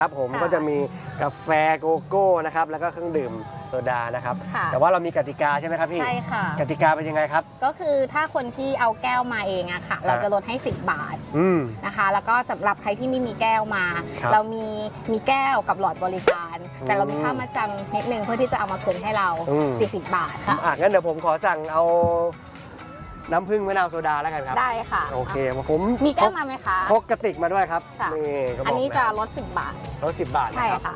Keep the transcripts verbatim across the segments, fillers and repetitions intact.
ครับผมก็จะมีกาแฟโกโก้นะครับแล้วก็เครื่องดื่มโซดานะครับแต่ว่าเรามีกติกาใช่ไหมครับพี่ใช่ค่ะกติกาเป็นยังไงครับก็คือถ้าคนที่เอาแก้วมาเองอะค่ะเราจะลดให้สิบบาทนะคะแล้วก็สำหรับใครที่ไม่มีแก้วมาเรามีมีแก้วกับหลอดบริการแต่เรามีค่ามาจำนิดนึงเพื่อที่จะเอามาคืนให้เราสี่สิบบาทค่ะอ่ะงั้นเดี๋ยวผมขอสั่งเอาน้ำผึ้งมะนาวโซดาแล้วกันครับได้ค่ะโอเคผมมีแก้วมาไหมคะพกกระติกมาด้วยครับนี่อันนี้จะลดสิบบาทลดสิบบาทใช่ค่ะ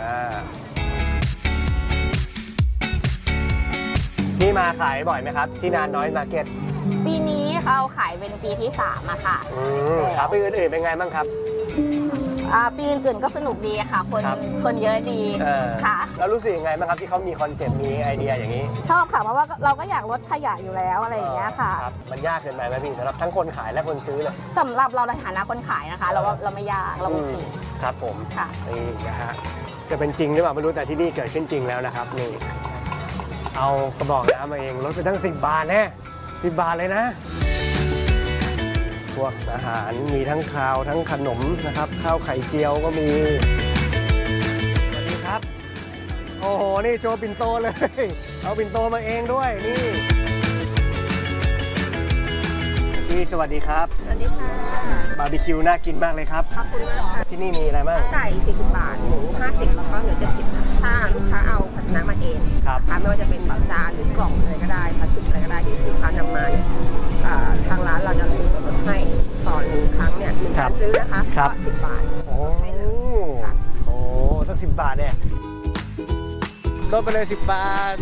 นี่มาขายบ่อยไหมครับที่นานน้อยมาร์เก็ตปีนี้เราขายเป็นปีที่สามอะค่ะครับปีอื่นๆเป็นไงบ้างครับปีอื่นๆก็สนุกดีค่ะคนคนเยอะดีค่ะแล้วรู้สึกยังไงบ้างครับที่เขามีคอนเซ็ปต์มีไอเดียอย่างนี้ชอบค่ะเพราะว่าเราก็อยากลดขยะอยู่แล้วอะไรอย่างเงี้ยค่ะมันยากเกินไปไหมพี่สำหรับทั้งคนขายและคนซื้อเลยสำหรับเราในฐานะคนขายนะคะเราว่าเราไม่ยากเราโอเคครับผมค่ะนี่นะฮะจะเป็นจริงหรือเปล่าไม่รู้แต่ที่นี่เกิดขึ้นจริงแล้วนะครับนี่เอากระบอกน้ำมาเองลดไปตั้งสิบบาทแน่สิบบาทเลยนะพวกอาหารมีทั้งข้าวทั้งขนมนะครับข้าวไข่เจียวก็มีสวัสดีครับโอ้โหนี่โชว์ปิ่นโตเลยเอาปิ่นโตมาเองด้วยนี่พี่สวัสดีครับสวัสดีค่ะบาร์บีคิวน่ากินมากเลยครับขอบคุณค่ะที่นี่มีอะไรบ้างไก่สี่สิบบาทหมูห้าสิบแล้วก็เนื้อเจ็ดสิบถ้าลูกค้าเอาภาชนะมาเองครับไม่ว่าจะเป็นแบบจานหรือกล่องอะไรก็ได้พลาสติกอะไรก็ได้ที่ลูกค้านำมาเนี่ยทางร้านเราจะมีส่วนลดให้ต่อหนึ่งครั้งเนี่ยหนึ่งการซื้อนะคะก็สิบบาทโอ้โหตั้งสิบบาทเนี่ยลดไปเลยสิบบาท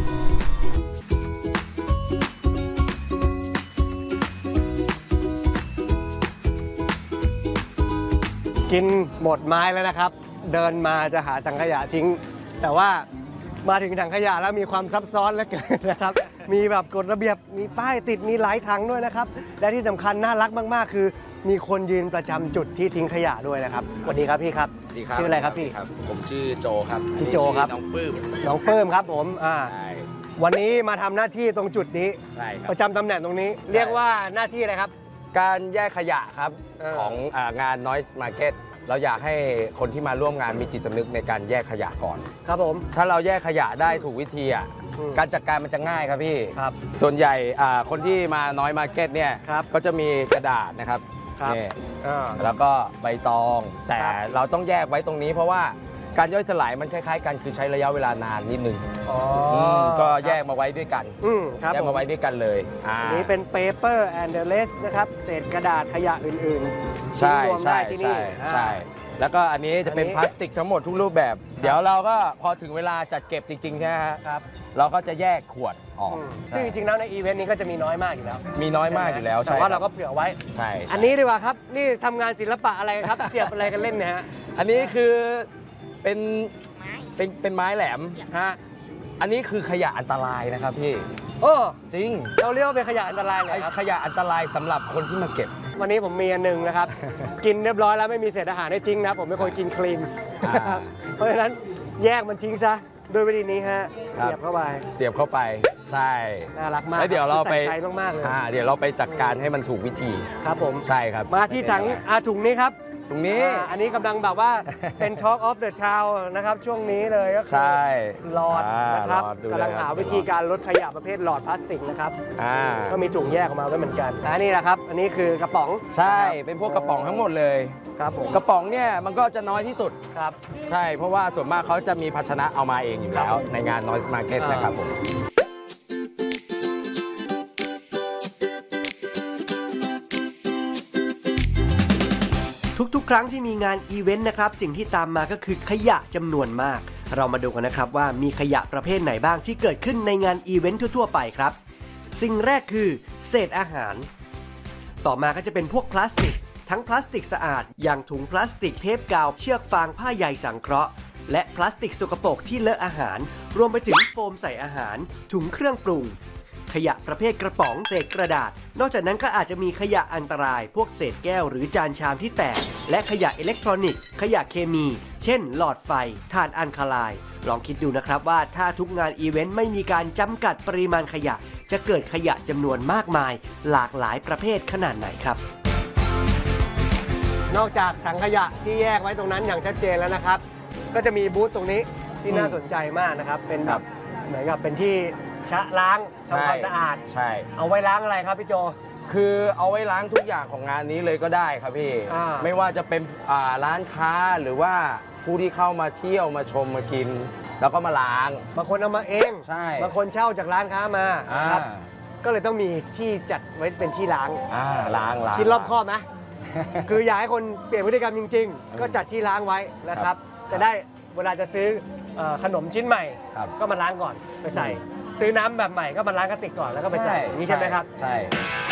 กินหมดไม้แล้วนะครับเดินมาจะหาถังขยะทิ้งแต่ว่ามาถึงถังขยะแล้วมีความซับซ้อนเหลือเกินนะครับมีแบบกฎระเบียบมีป้ายติดมีหลายถังด้วยนะครับและที่สำคัญน่ารักมากๆคือมีคนยืนประจำจุดที่ทิ้งขยะด้วยนะครับสวัสดีครับพี่ครับชื่ออะไรครับพี่ครับผมชื่อโจครับพี่โจครับน้องปื้มน้องปื้มครับผมอ่าวันนี้มาทำหน้าที่ตรงจุดนี้ประจำตำแหน่งตรงนี้เรียกว่าหน้าที่อะไรครับการแยกขยะครับของงาน Noise Market เราอยากให้คนที่มาร่วมงานมีจิตสำนึกในการแยกขยะก่อนครับผมถ้าเราแยกขยะได้ถูกวิธีอ่ะการจัดการมันจะง่ายครับพี่ครับส่วนใหญ่คนที่มาน้อยมาร์เก็ตเนี่ยก็จะมีกระดาษนะครับนี่แล้วก็ใบตองแต่เราต้องแยกไว้ตรงนี้เพราะว่าการย่อยสลายมันคล้ายๆกันคือใช้ระยะเวลานานนิดนึงก็แยกมาไว้ด้วยกันแยกมาไว้ด้วยกันเลยอันนี้เป็น paper and the rest นะครับเศษกระดาษขยะอื่นๆใช่ใช่ใช่ใช่แล้วก็อันนี้จะเป็นพลาสติกทั้งหมดทุกรูปแบบเดี๋ยวเราก็พอถึงเวลาจัดเก็บจริงๆใช่ไหมครับเราก็จะแยกขวดออกซึ่งจริงๆแล้วในอีเวนต์นี้ก็จะมีน้อยมากอยู่แล้วมีน้อยมากอยู่แล้วแต่ว่าเราก็เผื่อไว้ใช่อันนี้ดีกว่าครับนี่ทำงานศิลปะอะไรครับเสียบอะไรกันเล่นเนี่ยฮะอันนี้คือเป็นเป็นเป็นไม้แหลมฮะอันนี้คือขยะอันตรายนะครับพี่โอ้จริงเราเรียกว่าเป็นขยะอันตรายเลยครับขยะอันตรายสำหรับคนที่มาเก็บวันนี้ผมมีอันหนึ่งนะครับกินเรียบร้อยแล้วไม่มีเศษอาหารให้ทิ้งนะผมเป็นคนกินคลีนเพราะฉะนั้นแยกมันทิ้งซะโดยวิธีนี้ฮะเสียบเข้าไปเสียบเข้าไปใช่น่ารักมากแล้วเดี๋ยวเราไปใส่ใจมากๆเลยเดี๋ยวเราไปจัดการให้มันถูกวิธีครับผมใช่ครับมาที่ถังอาถุงนี้ครับตรงนี้อันนี้กำลังแบบว่าเป็น Talk of the Town นะครับช่วงนี้เลยก็คือหลอดนะครับกำลังหาวิธีการลดขยะประเภทหลอดพลาสติกนะครับก็มีถุงแยกออกมาด้วยเหมือนกันอันนี้นะครับอันนี้คือกระป๋องใช่เป็นพวกกระป๋องทั้งหมดเลยครับผมกระป๋องเนี่ยมันก็จะน้อยที่สุดครับใช่เพราะว่าส่วนมากเขาจะมีภาชนะเอามาเองอยู่แล้วในงาน Noise Market นะครับผมทุกๆครั้งที่มีงานอีเวนต์นะครับสิ่งที่ตามมาก็คือขยะจำนวนมากเรามาดูกันนะครับว่ามีขยะประเภทไหนบ้างที่เกิดขึ้นในงานอีเวนต์ทั่วๆไปครับสิ่งแรกคือเศษอาหารต่อมาก็จะเป็นพวกพลาสติกทั้งพลาสติกสะอาดอย่างถุงพลาสติกเทปกาวเชือกฟางผ้าใยสังเคราะห์และพลาสติกสกปรกที่เลอะอาหารรวมไปถึงโฟมใส่อาหารถุงเครื่องปรุงขยะประเภทกระป๋องเศษกระดาษนอกจากนั้นก็อาจจะมีขยะอันตรายพวกเศษแก้วหรือจานชามที่แตกและขยะอิเล็กทรอนิกส์ขยะเคมีเช่นหลอดไฟถ่านอัลคาไลน์ลองคิดดูนะครับว่าถ้าทุกงานอีเวนต์ไม่มีการจำกัดปริมาณขยะจะเกิดขยะจำนวนมากมายหลากหลายประเภทขนาดไหนครับนอกจากถังขยะที่แยกไว้ตรงนั้นอย่างชัดเจนแล้วนะครับก็จะมีบูธตรงนี้ที่น่าสนใจมากนะครับเป็นแบบเหมือนกับเป็นที่ชะล้างทำความสะอาดใช่เอาไว้ล้างอะไรครับพี่โจคือเอาไว้ล้างทุกอย่างของงานนี้เลยก็ได้ครับพี่ไม่ว่าจะเป็นร้านค้าหรือว่าผู้ที่เข้ามาเที่ยวมาชมมากินแล้วก็มาล้างบางคนเอามาเองใช่บางคนเช่าจากร้านค้ามาครับก็เลยต้องมีที่จัดไว้เป็นที่ล้างล้างล้างคิดรอบคอบนะคืออยากให้คนเปลี่ยนพฤติกรรมจริงๆก็จัดที่ล้างไว้นะครับจะได้เวลาจะซื้อขนมชิ้นใหม่ก็มาล้างก่อนไปใส่ซื้อน้ำแบบใหม่ก็มาล้างกระติกก่อนแล้วก็ไปใส่นี่ใช่ไหมครับใช่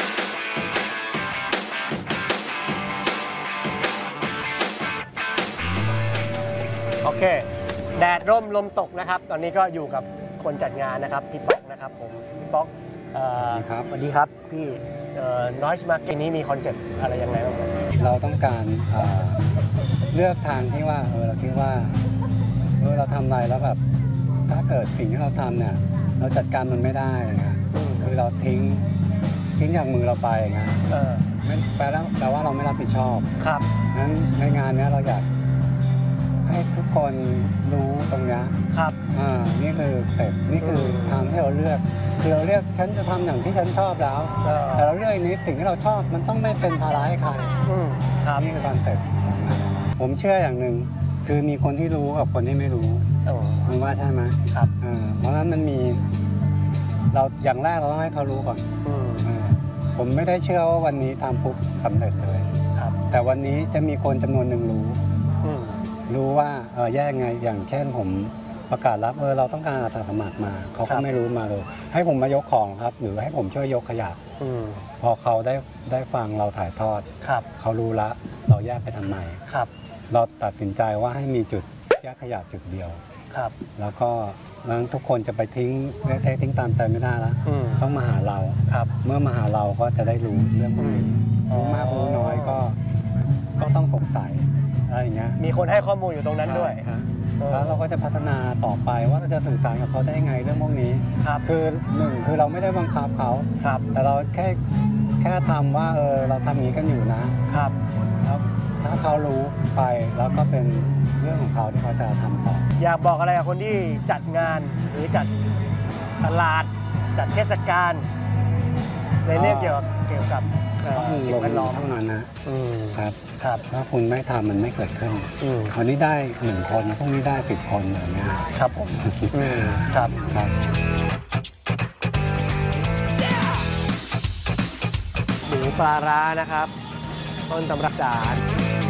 โอเคแดดร่มลมตกนะครับตอนนี้ก็อยู่กับคนจัดงานนะครับพี่ป๊อกนะครับผมพี่ป๊อกครับสวัสดีครับพี่น้อยส์มาร์เก็ตนี้มีคอนเซ็ปต์อะไรยังไงบ้างครับเราต้องการเลือกทางที่ว่าเออเราคิดว่าเออเราทำอะไรแล้วแบบถ้าเกิดสิ่งที่เราทำเนี่ยเราจัดการมันไม่ได้นะคือเราทิ้งทิ้งจากมือเราไปนะไม่แปลว่าแปลว่าเราไม่รับผิดชอบครับนั้นในงานนี้เราอยากให้ทุกคนรู้ตรงนี้ครับอ่านี่คือเสร็จนี่คือทางที่เราเลือกคือเราเลือกฉันจะทำอย่างที่ฉันชอบแล้วแต่เราเลือกนี้สิ่งที่เราชอบมันต้องไม่เป็นภาระให้ใครนี่คือคอนเซ็ปต์ของงานผมเชื่ออย่างหนึ่งคือมีคนที่รู้กับคนที่ไม่รู้มึงว่าใช่ไหมครับเพราะฉะนั้นมันมีเราอย่างแรกเราต้องให้เขารู้ก่อนผมไม่ได้เชื่อว่าวันนี้ทำปุ๊บสำเร็จเลยแต่วันนี้จะมีคนจำนวนหนึ่งรู้รู้ว่าเออแยกไงอย่างเช่นผมประกาศรับเออเราต้องการอาสาสมัครมาเขาก็ไม่รู้มาเลยให้ผมมายกของครับหรือให้ผมช่วยยกขยะพอเขาได้ได้ฟังเราถ่ายทอดเขารู้ละเราแยกไปทำไมเราตัดสินใจว่าให้มีจุดแยกขยะจุดเดียวแล้วก็แล้วทุกคนจะไปทิ้งเละเทะทิ้งตามใจไม่ได้แล้วต้องมาหาเราเมื่อมาหาเราก็จะได้รู้เรื่องพวกนี้รู้มากรู้น้อยก็ก็ต้องสงสัยอะไรอย่างเงี้ยมีคนให้ข้อมูลอยู่ตรงนั้นด้วยแล้วเราก็จะพัฒนาต่อไปว่าเราจะสื่อสารกับเขาได้ยังไงเรื่องพวกนี้คือหนึ่งคือเราไม่ได้บังคับเขาแต่เราแค่แค่ทำว่าเออเราทำอย่างนี้กันอยู่นะครับแล้วถ้าเขารู้ไปแล้วก็เป็นเรื่องของเขาที่เขาจะทำต่ออยากบอกอะไรกับคนที่จัดงานหรือจัดตลาดจัดเทศกาลในเรื่องเกี่ยวกับเกี่ยวกับสิ่งแวดล้อมเท่านั้นนะครับครับถ้าคุณไม่ทำมันไม่เกิดขึ้นวันนี้ได้หนึ่งคนพรุ่งนี้ได้สิบคนอย่างเงี้ยครับผมครับครับหมูปลาร้านะครับต้นตำรับจาน